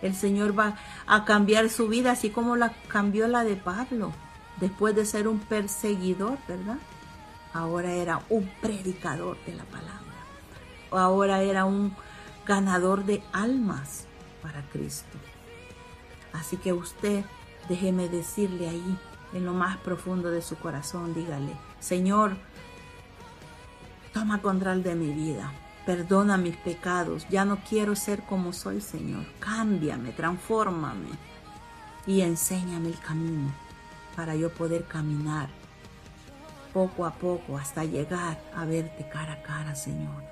El Señor va a cambiar su vida, así como la cambió la de Pablo. Después de ser un perseguidor, ¿verdad? Ahora era un predicador de la palabra. Ahora era un ganador de almas para Cristo. Así que usted, déjeme decirle ahí, en lo más profundo de su corazón, dígale: Señor, toma control de mi vida. Perdona mis pecados. Ya no quiero ser como soy, Señor. Cámbiame, transfórmame y enséñame el camino para yo poder caminar poco a poco hasta llegar a verte cara a cara, Señor.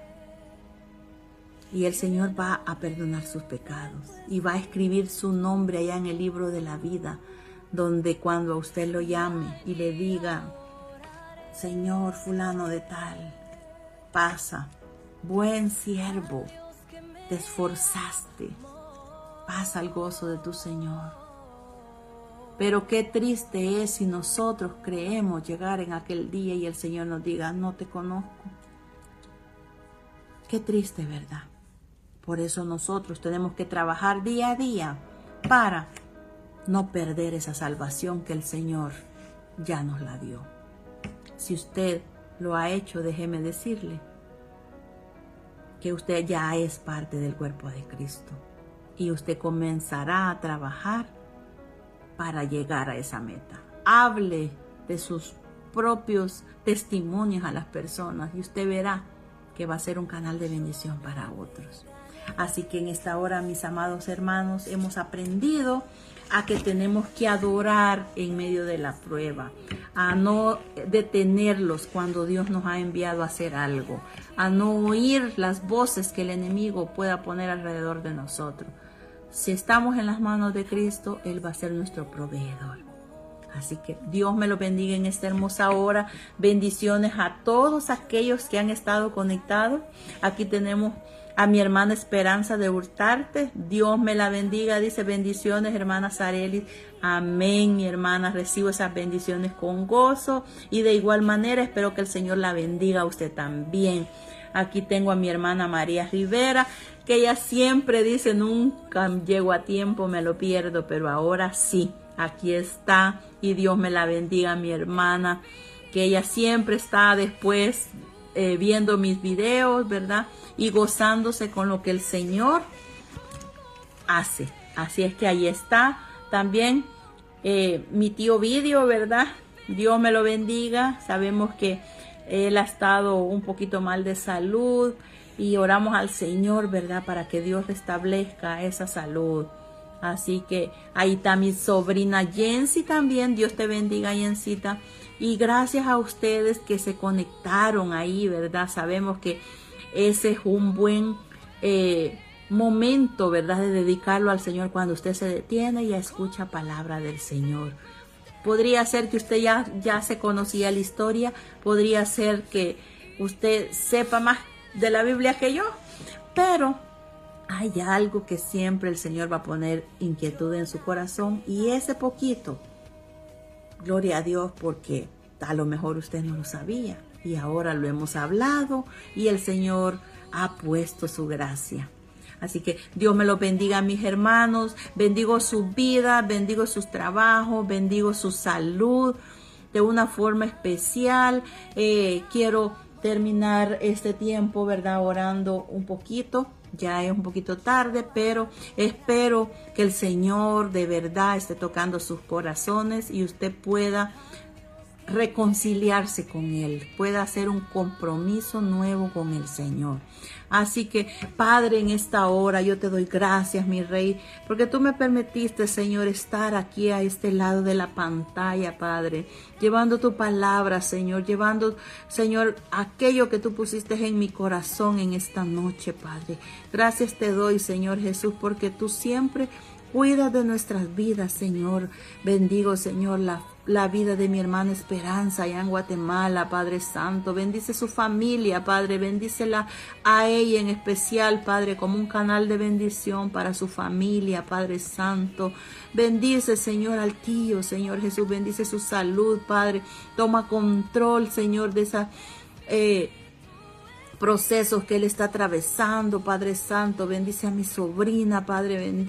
Y el Señor va a perdonar sus pecados y va a escribir su nombre allá en el libro de la vida, donde cuando a usted lo llame y le diga: Señor fulano de tal, pasa, buen siervo, te esforzaste, pasa al gozo de tu Señor. Pero qué triste es si nosotros creemos llegar en aquel día y el Señor nos diga: no te conozco. Qué triste, ¿verdad? Por eso nosotros tenemos que trabajar día a día para no perder esa salvación que el Señor ya nos la dio. Si usted lo ha hecho, déjeme decirle que usted ya es parte del cuerpo de Cristo y usted comenzará a trabajar para llegar a esa meta. Hable de sus propios testimonios a las personas y usted verá que va a ser un canal de bendición para otros. Así que en esta hora, mis amados hermanos, hemos aprendido a que tenemos que adorar en medio de la prueba, a no detenerlos cuando Dios nos ha enviado a hacer algo, a no oír las voces que el enemigo pueda poner alrededor de nosotros. Si estamos en las manos de Cristo, Él va a ser nuestro proveedor. Así que Dios me lo bendiga en esta hermosa hora. Bendiciones a todos aquellos que han estado conectados. Aquí tenemos a mi hermana Esperanza de Hurtarte. Dios me la bendiga. Dice: bendiciones, hermana Sareli. Amén, mi hermana. Recibo esas bendiciones con gozo. Y de igual manera espero que el Señor la bendiga a usted también. Aquí tengo a mi hermana María Rivera, que ella siempre dice: nunca llego a tiempo, me lo pierdo, pero ahora sí. Aquí está, y Dios me la bendiga, mi hermana, que ella siempre está después viendo mis videos, ¿verdad? Y gozándose con lo que el Señor hace. Así es que ahí está también mi tío Vidio, ¿verdad? Dios me lo bendiga. Sabemos que él ha estado un poquito mal de salud y oramos al Señor, ¿verdad? Para que Dios restablezca esa salud. Así que ahí está mi sobrina Jensi también. Dios te bendiga, Jensita. Y gracias a ustedes que se conectaron ahí, ¿verdad? Sabemos que ese es un buen momento, ¿verdad? De dedicarlo al Señor cuando usted se detiene y escucha palabra del Señor. Podría ser que usted ya se conocía la historia. Podría ser que usted sepa más de la Biblia que yo. Pero hay algo que siempre el Señor va a poner inquietud en su corazón, y ese poquito, gloria a Dios, porque a lo mejor usted no lo sabía y ahora lo hemos hablado y el Señor ha puesto su gracia. Así que Dios me lo bendiga, mis hermanos. Bendigo su vida, bendigo sus trabajos, bendigo su salud de una forma especial. Quiero terminar este tiempo, ¿verdad? Orando un poquito. Ya es un poquito tarde, pero espero que el Señor de verdad esté tocando sus corazones y usted pueda reconciliarse con Él, pueda hacer un compromiso nuevo con el Señor. Así que, Padre, en esta hora yo te doy gracias, mi Rey, porque tú me permitiste, Señor, estar aquí a este lado de la pantalla, Padre, llevando tu palabra, Señor, llevando, Señor, aquello que tú pusiste en mi corazón en esta noche, Padre. Gracias te doy, Señor Jesús, porque tú siempre cuida de nuestras vidas, Señor. Bendigo, Señor, la vida de mi hermana Esperanza allá en Guatemala, Padre Santo. Bendice su familia, Padre. Bendícela a ella en especial, Padre, como un canal de bendición para su familia, Padre Santo. Bendice, Señor, al tío, Señor Jesús. Bendice su salud, Padre. Toma control, Señor, de esa procesos que él está atravesando, Padre Santo. Bendice a mi sobrina, Padre. Bendice